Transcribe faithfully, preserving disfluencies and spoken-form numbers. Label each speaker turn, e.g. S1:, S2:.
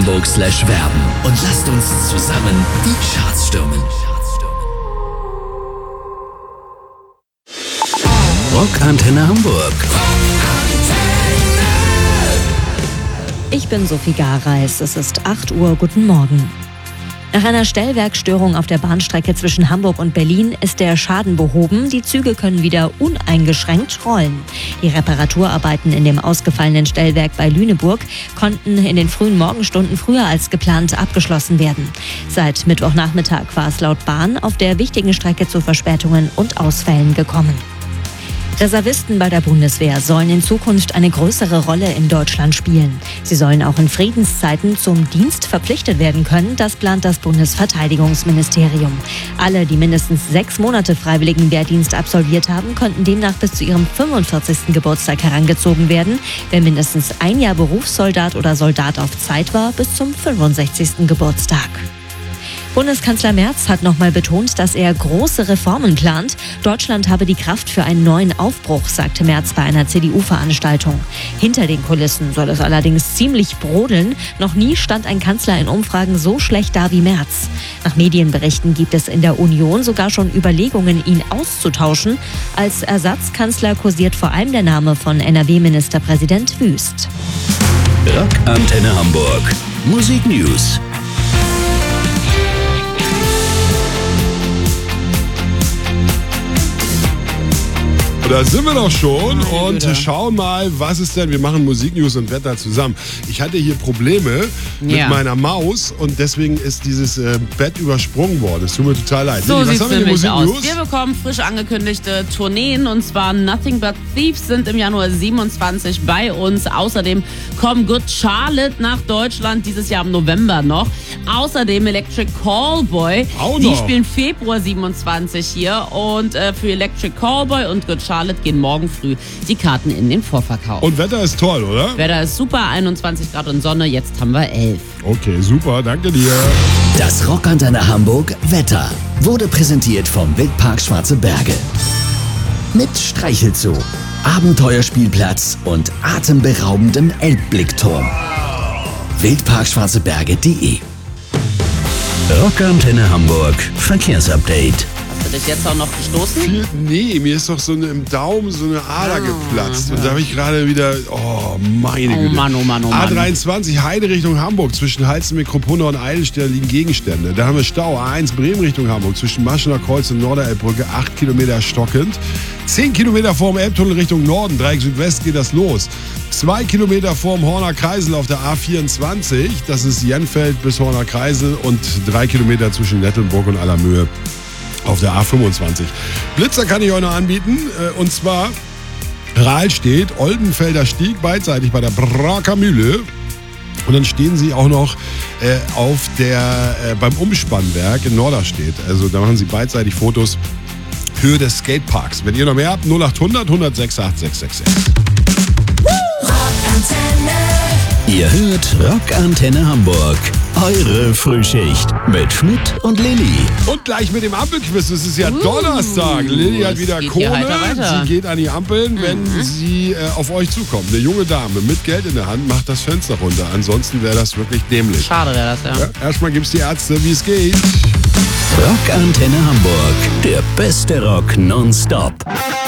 S1: Hamburg slash werben und lasst uns zusammen die Charts stürmen. Rockantenne Hamburg.
S2: Ich bin Sophie Gareis, es ist acht Uhr, guten Morgen. Nach einer Stellwerkstörung auf der Bahnstrecke zwischen Hamburg und Berlin ist der Schaden behoben. Die Züge können wieder uneingeschränkt rollen. Die Reparaturarbeiten in dem ausgefallenen Stellwerk bei Lüneburg konnten in den frühen Morgenstunden früher als geplant abgeschlossen werden. Seit Mittwochnachmittag war es laut Bahn auf der wichtigen Strecke zu Verspätungen und Ausfällen gekommen. Reservisten bei der Bundeswehr sollen in Zukunft eine größere Rolle in Deutschland spielen. Sie sollen auch in Friedenszeiten zum Dienst verpflichtet werden können, das plant das Bundesverteidigungsministerium. Alle, die mindestens sechs Monate Freiwilligenwehrdienst absolviert haben, könnten demnach bis zu ihrem fünfundvierzigsten Geburtstag herangezogen werden. Wer mindestens ein Jahr Berufssoldat oder Soldat auf Zeit war, bis zum fünfundsechzigsten Geburtstag. Bundeskanzler Merz hat nochmal betont, dass er große Reformen plant. Deutschland habe die Kraft für einen neuen Aufbruch, sagte Merz bei einer C D U-Veranstaltung. Hinter den Kulissen soll es allerdings ziemlich brodeln. Noch nie stand ein Kanzler in Umfragen so schlecht da wie Merz. Nach Medienberichten gibt es in der Union sogar schon Überlegungen, ihn auszutauschen. Als Ersatzkanzler kursiert vor allem der Name von N R W-Ministerpräsident Wüst.
S1: Rockantenne Hamburg. Musik News.
S3: Da sind wir doch schon und schauen mal, was ist denn, wir machen Musiknews und Wetter zusammen. Ich hatte hier Probleme mit
S4: Ja.
S3: meiner Maus und deswegen ist dieses äh, Bett übersprungen worden. Es tut mir total leid.
S4: So
S3: Lili, was
S4: sieht's
S3: haben wir in den
S4: nämlich aus.
S3: Musiknews?
S4: Wir bekommen frisch angekündigte Tourneen und zwar Nothing But Thieves sind im Januar siebenundzwanzig bei uns. Außerdem kommt Good Charlotte nach Deutschland, dieses Jahr im November noch. Außerdem Electric Callboy,
S3: Auch
S4: die
S3: noch.
S4: spielen Februar siebenundzwanzig hier und äh, für Electric Callboy und Good Charlotte gehen morgen früh die Karten in den Vorverkauf.
S3: Und Wetter ist toll, oder?
S4: Wetter ist super, einundzwanzig Grad und Sonne, jetzt haben wir elf.
S3: Okay, super, danke dir.
S1: Das Rockantenne Hamburg Wetter wurde präsentiert vom Wildpark Schwarze Berge. Mit Streichelzoo, Abenteuerspielplatz und atemberaubendem Elbblickturm. wildparkschwarzeberge punkt de Rockantenne Hamburg Verkehrsupdate.
S4: Hast du dich jetzt auch noch gestoßen?
S3: Viel, nee, mir ist doch so eine, im Daumen so eine Ader geplatzt. Und da habe ich gerade wieder, oh meine
S4: Oh
S3: Güte.
S4: Mann, oh Mann, oh
S3: A
S4: Mann.
S3: dreiundzwanzig Heide Richtung Hamburg, zwischen Heizen, Mikropona und Eidelstedt liegen Gegenstände. Da haben wir Stau. A eins Bremen Richtung Hamburg, zwischen Maschener Kreuz und Norderelbbrücke, acht Kilometer stockend. zehn Kilometer vorm Elbtunnel Richtung Norden, Dreieck Südwest geht das los. zwei Kilometer vorm Horner Kreisel auf der A vierundzwanzig, das ist Jenfeld bis Horner Kreisel und drei Kilometer zwischen Nettelnburg und Allermöhe auf der A fünfundzwanzig. Blitzer kann ich euch noch anbieten, und zwar Rahlstedt, Oldenfelder Stieg, beidseitig bei der Braker Mühle. Und dann stehen sie auch noch äh, auf der, äh, beim Umspannwerk in Norderstedt. Also da machen sie beidseitig Fotos Höhe des Skateparks. Wenn ihr noch mehr habt, null acht hundert, hundertsechs, achtundsechzig sechsundsechzig.
S1: Ihr hört Rockantenne Hamburg. Eure Frühschicht mit Schmidt und Lilly.
S3: Und gleich mit dem Ampelquiz. Es ist ja
S4: Uh,
S3: Donnerstag. Lilly hat
S4: es
S3: wieder
S4: geht hier
S3: Kohle.
S4: heiter weiter.
S3: Sie geht an die Ampeln, wenn
S4: Mhm.
S3: sie äh, auf euch zukommt. Eine junge Dame mit Geld in der Hand macht das Fenster runter. Ansonsten wäre das wirklich dämlich.
S4: Schade wäre das, ja.
S3: Ja, erstmal gibt's die Ärzte, wie es geht.
S1: Rockantenne Hamburg. Der beste Rock nonstop.